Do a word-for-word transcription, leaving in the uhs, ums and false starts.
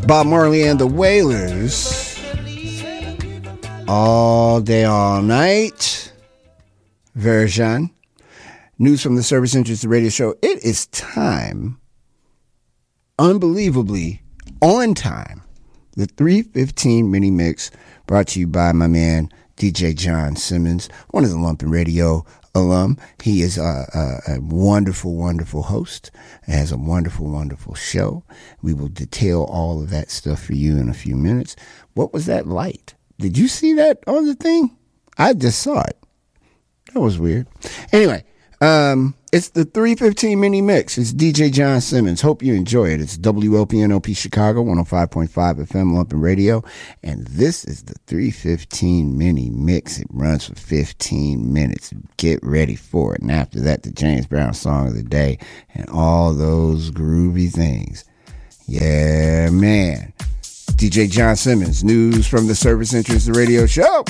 Bob Marley and the Wailers. All day, all night. Version. News from the Service Interest Radio Show. It is time, unbelievably on time, the three fifteen mini mix brought to you by my man D J John Simmons, one of the Lumpin' Radio alum. He is a, a, a wonderful, wonderful host, has a wonderful, wonderful show. We will detail all of that stuff for you in a few minutes. What was that light? Did you see that on the thing? I just saw it. That was weird. Anyway, um, it's the three fifteen mini mix. It's D J John Simmons. Hope you enjoy it. It's W L P N O P Chicago, one oh five point five F M Lumpin' Radio. And this is the three fifteen mini mix. It runs for fifteen minutes. Get ready for it. And after that, the James Brown song of the day and all those groovy things. Yeah, man. D J John Simmons, news from the Service Interest Radio Show.